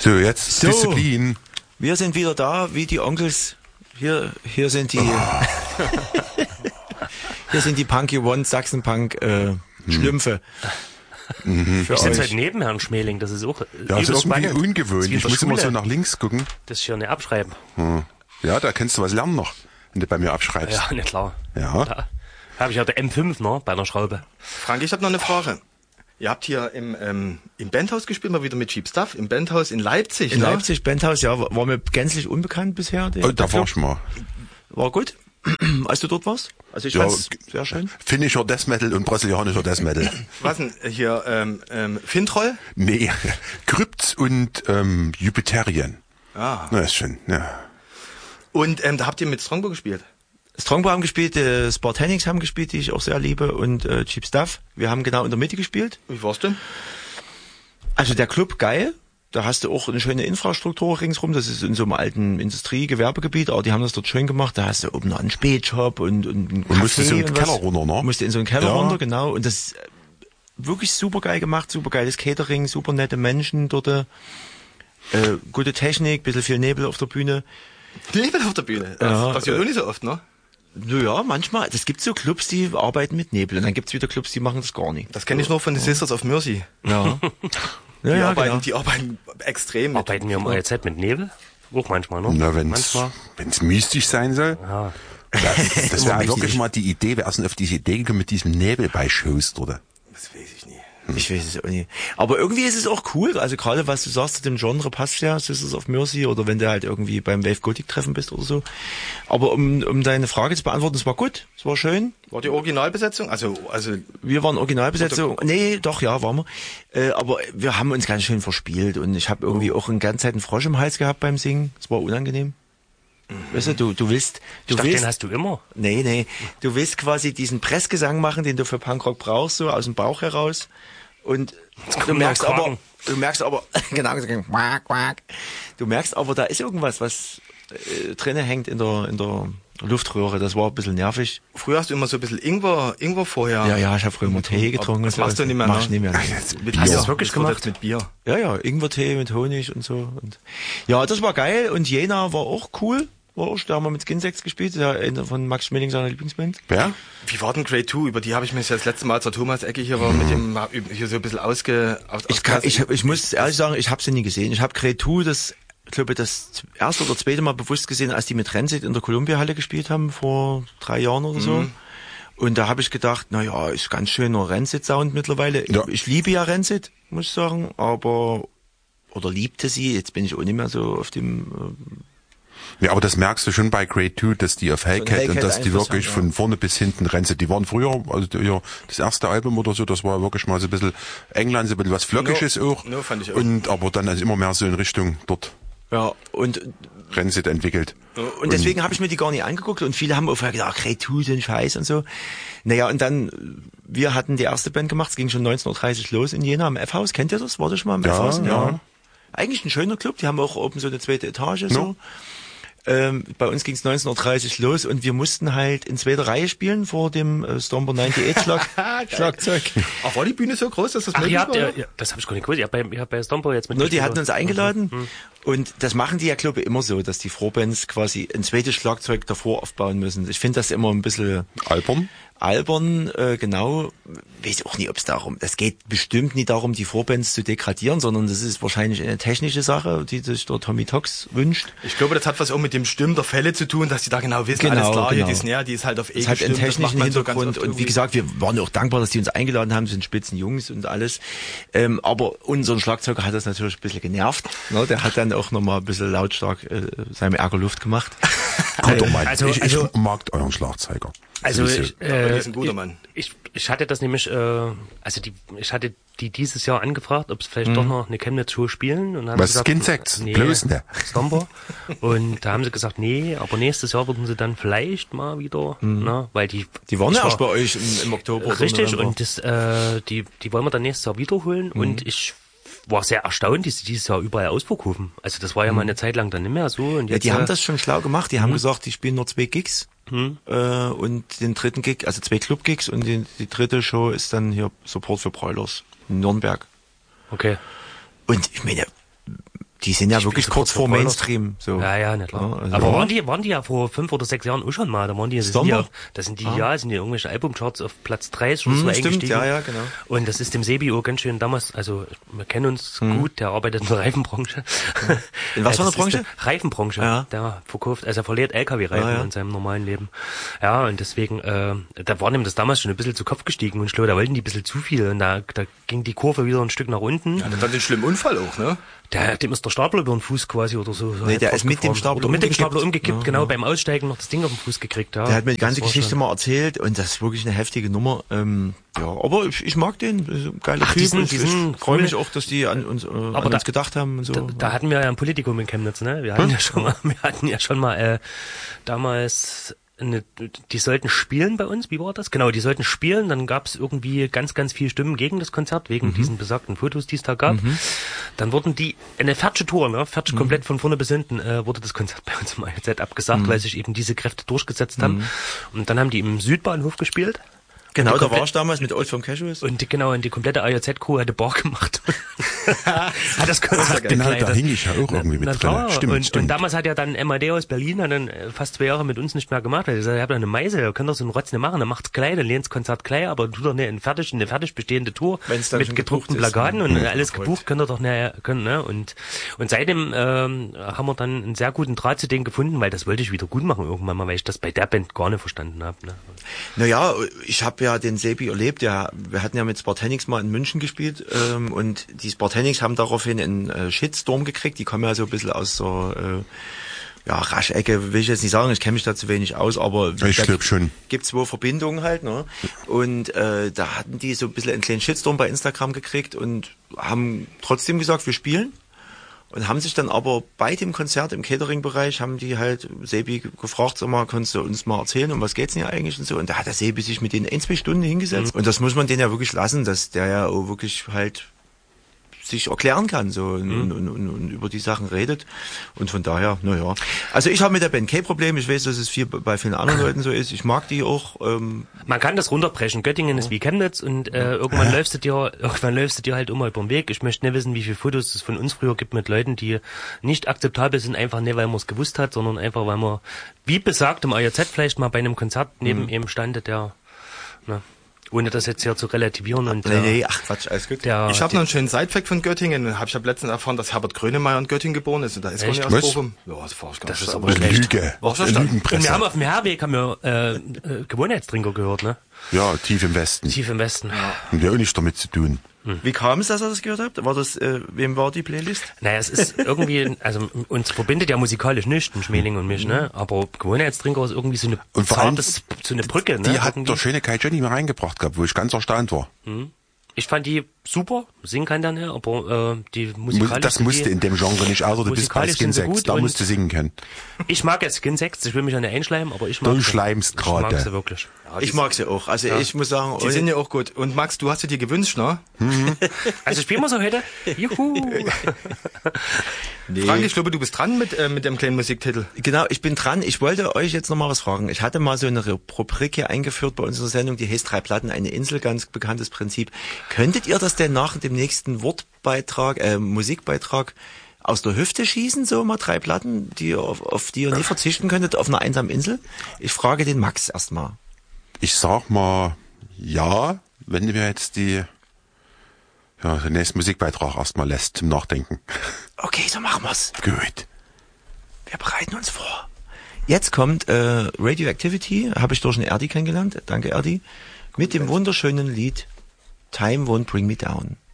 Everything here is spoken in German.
So, jetzt So. Disziplin. Wir sind wieder da, wie die Onkels. Hier sind die, hier sind die Punky One Sachsen-Punk, Schlümpfe. Für Ich sitze euch. halt neben Herrn Schmeling, das ist auch Ja, das ist irgendwie spannend. ungewöhnlich. Das ist wie in Ich der muss immer Schule. so nach links gucken. Das hier nicht abschreiben. Ja, da kannst du was lernen noch, wenn du bei mir abschreibst. Ja, nicht klar. Ja. Da habe ich ja der M5, ne, bei einer Schraube. Frank, ich habe noch eine Frage. Ihr habt hier im Bandhaus gespielt, mal wieder mit Cheap Stuff, im Bandhaus in Leipzig. In ne? Leipzig, Bandhaus, ja, war mir gänzlich unbekannt bisher. Oh, da war ich mal. War gut, als du dort warst. Also ich Ja, fand's sehr schön. Finnischer Death Metal und brasilianischer Death Metal. Was denn hier, Fintroll? Nee, Krypts und Jupiterian. Ah. Na, ist schön, ja. Und da habt ihr mit Strongbow gespielt? Strongbow haben gespielt, Spartanics haben gespielt, die ich auch sehr liebe, und Cheap Stuff. Wir haben genau in der Mitte gespielt. Wie war's denn? Also der Club, geil. Da hast du auch eine schöne Infrastruktur ringsrum. Das ist in so einem alten Industrie-Gewerbegebiet, aber die haben das dort schön gemacht. Da hast du oben noch einen Spätshop und einen Und musstest so Café in den und was. Keller runter, ne? Musste in so einen Keller Ja. runter, genau. Und das ist wirklich super geil gemacht, super geiles Catering, super nette Menschen dort. Gute Technik, bisschen viel Nebel auf der Bühne. Nebel auf der Bühne. Ja, Das passiert auch nicht so oft, ne? Naja, manchmal. Es gibt so Clubs, die arbeiten mit Nebel. Und dann gibt's wieder Clubs, die machen das gar nicht. Das kenne ich nur von den Sisters of Mercy. Ja. Die arbeiten extrem mit. Arbeiten wir um eure Zeit mit Nebel? Auch manchmal, ne? Na, Manchmal. wenn's mystisch sein soll. Ja. Das wäre wirklich mal die Idee, wer ist denn auf diese Idee gekommen mit diesem Nebel bei Shows, oder? Das weiß ich nie. Ich weiß es auch nicht. Aber irgendwie ist es auch cool. Also gerade was du sagst zu dem Genre passt ja, Sisters of Mercy, oder wenn du halt irgendwie beim Wave Gothic Treffen bist oder so. Aber um deine Frage zu beantworten, es war gut, es war schön. War die Originalbesetzung? Also Wir waren Originalbesetzung. Nee, doch, ja, waren wir. Aber wir haben uns ganz schön verspielt und ich habe irgendwie auch eine ganze Zeit einen Frosch im Hals gehabt beim Singen. Es war unangenehm. Weißt du, du willst... Ich dachte, den hast du immer. Nee. Du willst quasi diesen Pressgesang machen, den du für Punkrock brauchst, so aus dem Bauch heraus. Und du merkst aber, genau, quack, quack. Du merkst aber, da ist irgendwas, was drinnen hängt in der Luftröhre. Das war ein bisschen nervig. früher hast du immer so ein bisschen Ingwer vorher. Ja, ich habe früher immer Tee getrunken. Das machst du nicht mehr, Mach ich ne? nicht mehr. Mit Hast du Bier. das wirklich Das wird gemacht? jetzt mit Bier. Ja, Ingwertee mit Honig und so. Und ja, das war geil. Und Jena war auch cool. Da haben wir mit Skinsex gespielt, einer von Max Schmeling, seiner Lieblingsband. Wer? Wie war denn Grade 2? Über die habe ich mich das letzte Mal, als der Thomas Ecke hier war, mit dem hier so ein bisschen Ich muss ehrlich sagen, ich habe sie nie gesehen. Ich habe Grade 2 das erste oder zweite Mal bewusst gesehen, als die mit Rancid in der Columbia-Halle gespielt haben, vor 3 Jahren oder so. Und da habe ich gedacht, naja, ist ganz schöner Rancid-Sound mittlerweile. Ja. Ich liebe ja Rancid, muss ich sagen, oder liebte sie, jetzt bin ich auch nicht mehr so auf dem... Ja, aber das merkst du schon bei Grade 2, dass die auf Hellcat Hellcat und dass die Einfluss wirklich haben, von vorne bis hinten rennen. Die waren früher, also das erste Album oder so, das war wirklich mal so ein bisschen England, so ein bisschen was Flockiges auch. No, fand ich auch. Und aber dann also immer mehr so in Richtung dort Ja, und Rancid entwickelt. Und deswegen habe ich mir die gar nicht angeguckt und viele haben auch vorher gedacht, Grade 2, so ein Scheiß und so. Naja, und dann, wir hatten die erste Band gemacht, es ging schon 19:30 los in Jena am F-Haus. Kennt ihr das? War das schon mal am Ja, F-Haus? ja. Eigentlich ein schöner Club, die haben auch oben so eine zweite Etage so. Bei uns ging es 19:30 los und wir mussten halt in zweiter Reihe spielen vor dem Stomper 98 Schlagzeug. Ach, war die Bühne so groß, dass das Ach, möglich ihr habt, war? ja, das habe ich gar nicht gewusst. Ihr habt bei Stomper jetzt mit. Nur die hatten uns eingeladen und das machen die ja, glaube ich, immer so, dass die Vorbands quasi ein zweites Schlagzeug davor aufbauen müssen. Ich finde das immer ein bisschen albern, genau. Weiß auch nicht, ob es darum, es geht bestimmt nicht darum, die Vorbands zu degradieren, sondern das ist wahrscheinlich eine technische Sache, die sich der Tommy Tox wünscht. Ich glaube, das hat was auch mit dem Stimmen der Fälle zu tun, dass die da genau wissen, alles klar, hier die Snare, die ist halt auf E Es hat einen gestimmt, das macht technischen man so ganz Hintergrund oft und wie irgendwie. gesagt, wir waren auch dankbar, dass die uns eingeladen haben, sind spitzen Jungs und alles. Aber unseren Schlagzeuger hat das natürlich ein bisschen genervt. Ne? Der hat dann auch nochmal ein bisschen lautstark seinem Ärger Luft gemacht. Kommt doch mal. Also- Ich mag euren Schlagzeuger. Also Sowieso. die ist ein guter Mann. Ich hatte das nämlich, ich hatte die dieses Jahr angefragt, ob es vielleicht doch noch eine Chemnitz-Show spielen. Und dann haben Was, sie gesagt, Skinsex? Nee, Bloß ne? Stomper. Und da haben sie gesagt, nee, aber nächstes Jahr würden sie dann vielleicht mal wieder, ne, weil die waren ja ich auch bei euch im Oktober. oder richtig, November. und das, die wollen wir dann nächstes Jahr wiederholen und ich war sehr erstaunt, dass sie dieses Jahr überall ausverkaufen. Also das war ja mal eine Zeit lang dann nicht mehr so. Und Ja, jetzt, die haben das schon schlau gemacht. Die haben gesagt, die spielen nur 2 Gigs und den dritten Gig, also 2 Club-Gigs und die dritte Show ist dann hier Support für Broilers in Nürnberg. Okay. Und ich meine, Die sind ja wirklich kurz vor Mainstream. So. Ja, na klar. Ja, also aber waren die ja vor 5 oder 6 Jahren auch schon mal. Da waren die, sind die irgendwelche Albumcharts auf Platz 30 oder so eingestiegen. Stimmt, ja, genau. Und das ist dem Sebi auch ganz schön damals, also wir kennen uns gut, der arbeitet in der Reifenbranche. In was für einer Branche? Reifenbranche. Ja. Der verkauft, also er verliert LKW-Reifen in seinem normalen Leben. Ja, und deswegen, da war ihm das damals schon ein bisschen zu Kopf gestiegen und ich glaube, da wollten die ein bisschen zu viel und da ging die Kurve wieder ein Stück nach unten. Ja, das war ein schlimmer Unfall auch, ne? Dem ist der Stapler über den Fuß quasi oder so. Nee, der ist mit dem Stapler umgekippt, genau, beim Aussteigen noch das Ding auf den Fuß gekriegt. Ja, der hat mir die ganze Geschichte mal erzählt und das ist wirklich eine heftige Nummer. Ja, aber ich mag den, geiler Typ. Ich freue mich auch, dass die an uns gedacht haben und so. Da hatten wir ja ein Politikum in Chemnitz, ne? Wir hatten ja schon mal damals die sollten spielen bei uns, wie war das? Genau, die sollten spielen, dann gab es irgendwie ganz, ganz viele Stimmen gegen das Konzert, wegen diesen besagten Fotos, die es da gab. Dann wurden eine fertige Tour, ne? Fertig komplett von vorne bis hinten, wurde das Konzert bei uns im AJZ abgesagt, weil sich eben diese Kräfte durchgesetzt haben. Und dann haben die im Südbahnhof gespielt. Genau, da war ich damals mit Old From Casuals. Und die komplette AJZ-Crew hatte Bar gemacht. Hat das Konzert genau, da hing ich ja auch irgendwie mit drin. Stimmt. Und damals hat ja dann MAD aus Berlin hat dann fast 2 Jahre mit uns nicht mehr gemacht, weil er gesagt, ihr habt doch eine Meise, ihr könnt doch so einen Rotz nicht machen, dann macht's klein, dann lehnt's Konzert klein, aber tut doch eine fertig bestehende Tour mit gedruckten Plakaten und alles gebucht, könnt ihr doch können, ne? Und seitdem haben wir dann einen sehr guten Draht zu denen gefunden, weil das wollte ich wieder gut machen irgendwann mal, weil ich das bei der Band gar nicht verstanden habe. Ne? Naja, ich habe ja den Sebi erlebt, wir hatten ja mit Spartanix mal in München gespielt und die Spartanix haben daraufhin einen Shitstorm gekriegt, die kommen ja so ein bisschen aus so Raschecke, will ich jetzt nicht sagen, ich kenne mich da zu wenig aus, aber ich glaube schon. Gibt's wohl Verbindungen halt, ne? Und da hatten die so ein bisschen einen kleinen Shitstorm bei Instagram gekriegt und haben trotzdem gesagt, wir spielen. Und haben sich dann aber bei dem Konzert im Catering-Bereich, haben die halt Sebi gefragt, sag mal, kannst du uns mal erzählen, um was geht's denn hier eigentlich und so. Und da hat der Sebi sich mit denen 1-2 Stunden hingesetzt. Und das muss man denen ja wirklich lassen, dass der ja auch wirklich halt sich erklären kann so und über die Sachen redet. Und von daher, naja. Also ich habe mit der Band kein Problem. Ich weiß, dass es bei vielen anderen Leuten so ist. Ich mag die auch. Man kann das runterbrechen. Göttingen ist wie Chemnitz und irgendwann läufst du dir halt immer über den Weg. Ich möchte nicht wissen, wie viele Fotos es von uns früher gibt mit Leuten, die nicht akzeptabel sind, einfach nicht, weil man es gewusst hat, sondern einfach, weil man, wie besagt, im AJZ vielleicht mal bei einem Konzert neben ihm standet, der, ne, ohne das jetzt hier zu relativieren. Und nee, ach Quatsch, alles gut. Ich habe noch einen schönen Sidefact von Göttingen. Ich habe letztens erfahren, dass Herbert Grönemeyer in Göttingen geboren ist. Und da ist gar nicht aus Bochum. Ja, das ist aber schlecht. Lüge. Und wir haben auf dem Herweg Gewohnheitstrinker gehört, ne? Ja, tief im Westen. Ja. Und wir auch nichts damit zu tun. Wie kam es, dass ihr das gehört habt? War das, wem war die Playlist? Naja, es ist irgendwie, also uns verbindet ja musikalisch nichts, ein Schmeling und mich, ne? Aber Gewohnheitstrinker ist irgendwie so eine Brücke, ne? Die hat der schöne Kai Johnny mal reingebracht gehabt, wo ich ganz erstaunt war. Ich fand die super, singen kann dann ja, aber die musikalisch. Das musste in dem Genre nicht, außer du bist bei Skin 6, da musst du singen können. Ich mag jetzt Skin 6, ich will mich ja nicht einschleimen, aber ich mag du schleimst gerade. Ich mag sie wirklich. Ja, ich mag sie auch, also ich muss sagen... Die sind ja auch gut. Und Max, du hast sie dir gewünscht, ne? Also spielen wir so heute? Juhu! Nee. Frank, ich glaube, du bist dran mit dem kleinen Musiktitel. Genau, ich bin dran. Ich wollte euch jetzt nochmal was fragen. Ich hatte mal so eine Rubrik hier eingeführt bei unserer Sendung, die heißt 3 Platten, eine Insel, ganz bekanntes Prinzip. Könntet ihr das denn nach dem nächsten Musikbeitrag aus der Hüfte schießen, so mal 3 Platten, auf die ihr nie verzichten könntet, auf einer einsamen Insel? Ich frage den Max erstmal. Ich sag mal, ja, wenn du mir jetzt den nächsten Musikbeitrag erstmal lässt zum Nachdenken. Okay, so machen wir's. Gut. Wir bereiten uns vor. Jetzt kommt Radioactivity, habe ich durch den Erdi kennengelernt. Danke, Erdi. Mit dem wunderschönen Lied Time Won't Bring Me Down.